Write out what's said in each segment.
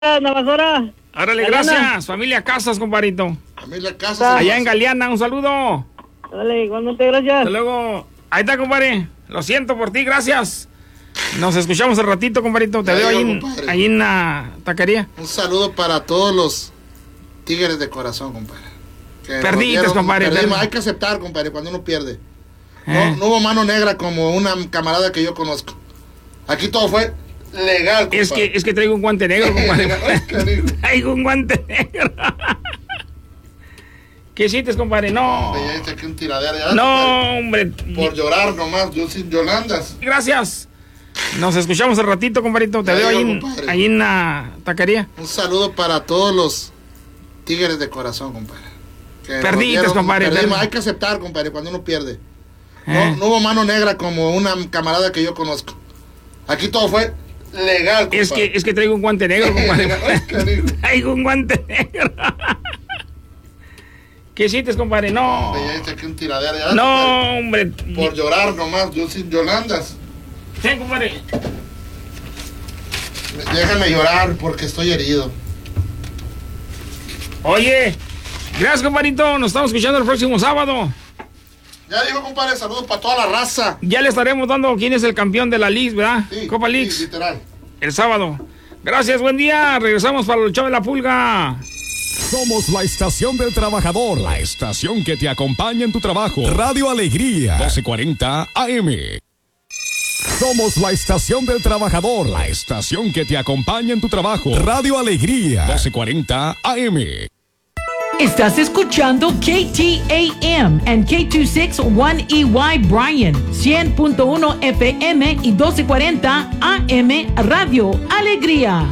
Navasora. Árale, gracias. Familia Casas, compadrito. Familia Casas. Allá en Galeana, un saludo. Dale, igualmente, gracias. Hasta luego. Ahí está, compadre. Lo siento por ti, gracias. Nos escuchamos al ratito, compadrito. Te veo ahí en la taquería. Un saludo para todos los tigres de corazón, compadre. Perdiste, compadre. Hay que aceptar, compadre, cuando uno pierde. No hubo mano negra como una camarada que yo conozco. Aquí todo fue legal, compadre. Es que traigo un guante negro, compadre. Traigo un guante negro. ¿Qué hiciste, compadre? No. Ya hice aquí un tiradero. Ya, no, compadre. Hombre. Por llorar nomás, yo sin Yolandas. Gracias. Nos escuchamos al ratito, compadrito. Te veo ahí en la taquería. Un saludo para todos los tigres de corazón, compadre. Perdiste, compadre. Hay que aceptar, compadre, cuando uno pierde. No hubo mano negra como una camarada que yo conozco. Aquí todo fue legal, compadre. Es que traigo un guante negro, compadre. Traigo un guante negro. ¿Qué hiciste, compadre? No. Ya hice aquí un tiradero. Ya, no, compadre. Hombre. Por llorar nomás, yo sin Yolandas. Sí, compadre. Déjame llorar porque estoy herido. Oye, gracias, compadrito. Nos estamos escuchando el próximo sábado. Ya dijo, compadre, saludos para toda la raza. Ya le estaremos dando quién es el campeón de la League, ¿verdad? Sí, Copa League. Sí, literal. El sábado. Gracias, buen día. Regresamos para el show de la pulga. Somos la estación del trabajador, la estación que te acompaña en tu trabajo. Radio Alegría, 1240 AM. Somos la estación del trabajador, la estación que te acompaña en tu trabajo. Radio Alegría, 1240 AM. Estás escuchando KTAM and K261EY Bryan, 100.1 FM y 1240 AM Radio Alegría.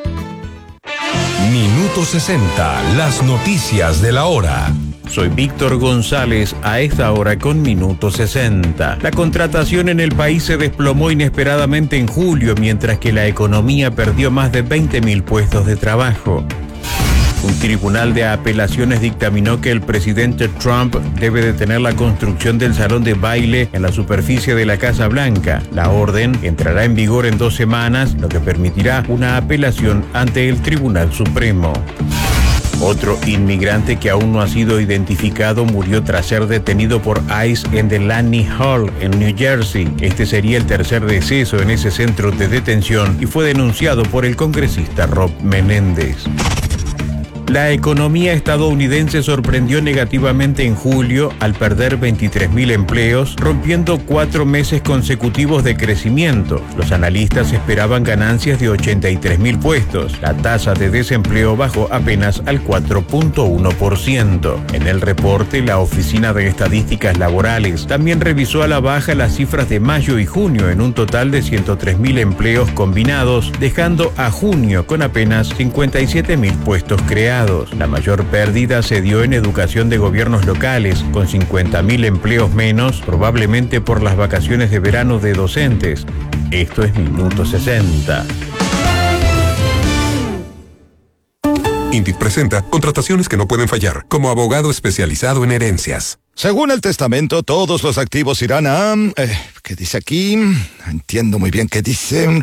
Minuto 60, las noticias de la hora. Soy Víctor González, a esta hora con Minuto 60. La contratación en el país se desplomó inesperadamente en julio, mientras que la economía perdió más de 20.000 puestos de trabajo. Un tribunal de apelaciones dictaminó que el presidente Trump debe detener la construcción del salón de baile en la superficie de la Casa Blanca. La orden entrará en vigor en 2 semanas, lo que permitirá una apelación ante el Tribunal Supremo. Otro inmigrante que aún no ha sido identificado murió tras ser detenido por ICE en Delaney Hall, en New Jersey. Este sería el tercer deceso en ese centro de detención y fue denunciado por el congresista Rob Menéndez. La economía estadounidense sorprendió negativamente en julio al perder 23.000 empleos, rompiendo 4 meses consecutivos de crecimiento. Los analistas esperaban ganancias de 83.000 puestos. La tasa de desempleo bajó apenas al 4.1%. En el reporte, la Oficina de Estadísticas Laborales también revisó a la baja las cifras de mayo y junio en un total de 103.000 empleos combinados, dejando a junio con apenas 57.000 puestos creados. La mayor pérdida se dio en educación de gobiernos locales, con 50.000 empleos menos, probablemente por las vacaciones de verano de docentes. Esto es Minuto 60. Indeed presenta contrataciones que no pueden fallar, como abogado especializado en herencias. Según el testamento, todos los activos irán a... ¿qué dice aquí? Entiendo muy bien qué dice.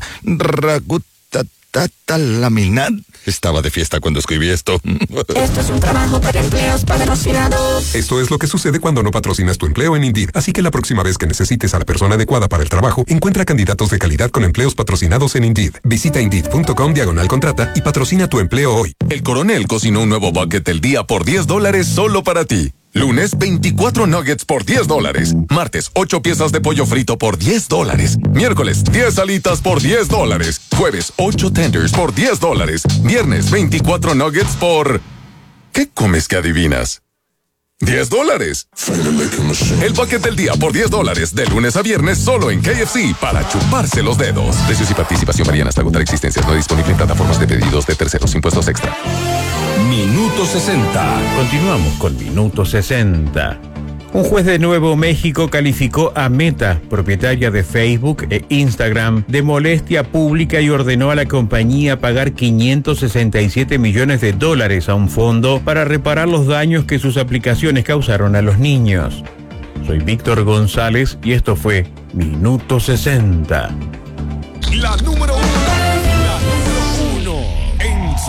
Laminat. Estaba de fiesta cuando escribí esto. Esto es un trabajo para empleos patrocinados. Esto es lo que sucede cuando no patrocinas tu empleo en Indeed. Así que la próxima vez que necesites a la persona adecuada para el trabajo, encuentra candidatos de calidad con empleos patrocinados en Indeed. Visita Indeed.com/contrata y patrocina tu empleo hoy. El Coronel cocinó un nuevo bucket del día por $10 solo para ti. Lunes, 24 nuggets por $10. Martes, 8 piezas de pollo frito por $10. Miércoles, 10 alitas por $10. Jueves, 8 tenders por $10. Viernes, 24 nuggets por... ¿Qué comes que adivinas? $10. El bucket del día por $10, de lunes a viernes solo en KFC, para chuparse los dedos. Precios y participación varían hasta agotar existencias. No disponible en plataformas de pedidos de terceros. Impuestos extra. Minuto 60. Continuamos con Minuto 60. Un juez de Nuevo México calificó a Meta, propietaria de Facebook e Instagram, de molestia pública y ordenó a la compañía pagar $567 millones a un fondo para reparar los daños que sus aplicaciones causaron a los niños. Soy Víctor González y esto fue Minuto 60. La número 1.